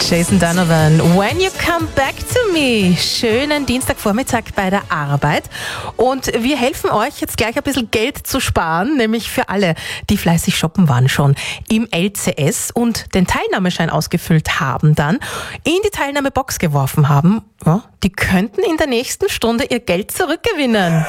Jason Donovan, When You Come Back to Me. Schönen Dienstagvormittag bei der Arbeit. Und wir helfen euch jetzt gleich ein bisschen Geld zu sparen, nämlich für alle, die fleißig shoppen waren schon im LCS und den Teilnahmeschein ausgefüllt haben dann, in die Teilnahmebox geworfen haben. Ja, die könnten in der nächsten Stunde ihr Geld zurückgewinnen.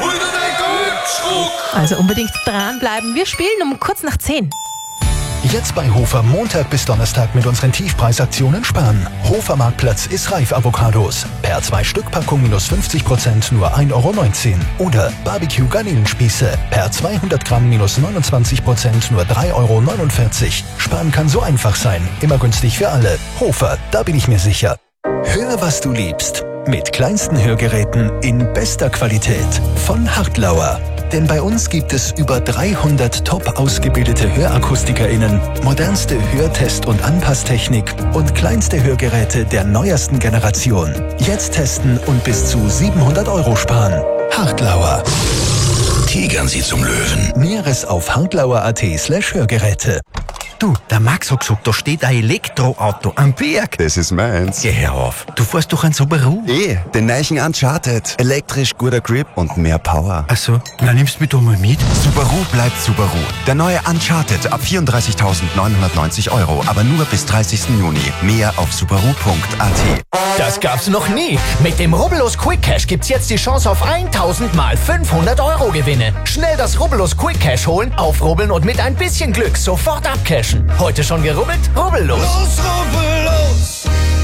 Also unbedingt dranbleiben. Wir spielen um kurz nach 10. Jetzt bei Hofer Montag bis Donnerstag mit unseren Tiefpreisaktionen sparen. Hofer Marktplatz ist reif Avocados. Per 2 Stück Packung minus 50% nur 1,19 € Oder Barbecue Garnelenspieße. Per 200 Gramm minus 29% nur 3,49 €. Sparen kann so einfach sein. Immer günstig für alle. Hofer, da bin ich mir sicher. Hör, was du liebst. Mit kleinsten Hörgeräten in bester Qualität. Von Hartlauer. Denn bei uns gibt es über 300 top ausgebildete HörakustikerInnen, modernste Hörtest- und Anpasstechnik und kleinste Hörgeräte der neuesten Generation. Jetzt testen und bis zu 700 € sparen. Hartlauer. Tigern Sie zum Löwen. Näheres auf hartlauer.at/Hörgeräte. Du, der Max hat gesagt, da steht ein Elektroauto am Berg. Das ist meins. Geh hör auf, du fährst doch ein Subaru. Den neuen Uncharted. Elektrisch, guter Grip und mehr Power. Ach so, na nimmst du mich doch mal mit. Subaru bleibt Subaru. Der neue Uncharted ab 34.990 €, aber nur bis 30. Juni. Mehr auf subaru.at. Das gab's noch nie. Mit dem Rubbellos Quick Cash gibt's jetzt die Chance auf 1000 mal 500 € Gewinne. Schnell das Rubbellos Quick Cash holen, aufrubbeln und mit ein bisschen Glück sofort abcashen. Heute schon gerubbelt? Rubbellos. Los, rubbellos!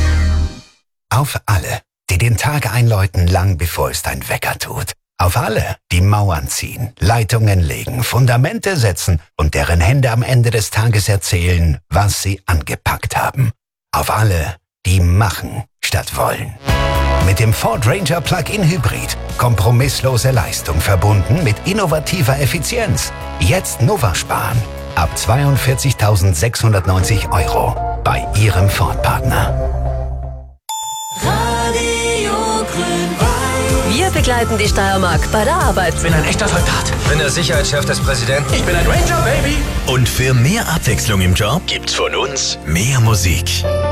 Auf alle, die den Tag einläuten, lang bevor es dein Wecker tut. Auf alle, die Mauern ziehen, Leitungen legen, Fundamente setzen und deren Hände am Ende des Tages erzählen, was sie angepackt haben. Auf alle, die machen statt wollen. Mit dem Ford Ranger Plug-in Hybrid. Kompromisslose Leistung verbunden mit innovativer Effizienz. Jetzt Nova sparen. Ab 42.690 € bei Ihrem Ford-Partner. Wir begleiten die Steiermark bei der Arbeit. Ich bin ein echter Soldat. Ich bin der Sicherheitschef des Präsidenten. Ich bin ein Ranger, Baby. Und für mehr Abwechslung im Job gibt's von uns mehr Musik.